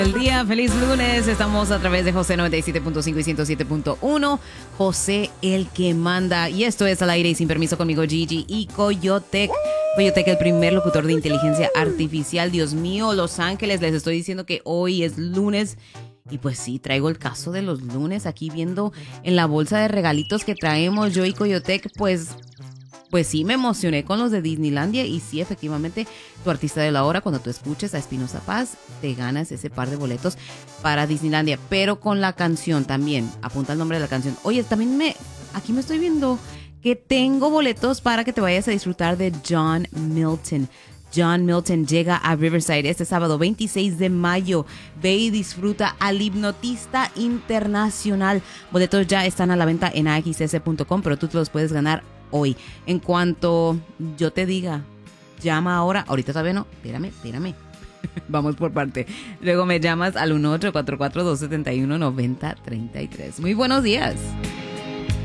El día, feliz lunes, estamos a través de José 97.5 y 107.1, José el que manda, y esto es Al Aire y Sin Permiso conmigo Gigi y Coyotec. Coyotec, el primer locutor de inteligencia artificial. Dios mío, Los Ángeles, les estoy diciendo que hoy es lunes. Y pues sí, traigo el caso de los lunes aquí viendo en la bolsa de regalitos que traemos yo y Coyotec, pues sí, me emocioné con los de Disneylandia y sí, efectivamente, tu artista de la hora, cuando tú escuches a Espinoza Paz, te ganas ese par de boletos para Disneylandia. Pero con la canción también, apunta el nombre de la canción. Oye, también aquí me estoy viendo que tengo boletos para que te vayas a disfrutar de John Milton. John Milton llega a Riverside este sábado 26 de mayo. Ve y disfruta al hipnotista internacional. Boletos ya están a la venta en axs.com, pero tú te los puedes ganar hoy. En cuanto yo te diga, llama ahora. Ahorita todavía no. Espérame. Vamos por parte. Luego me llamas al 1844-271-9033. Muy buenos días.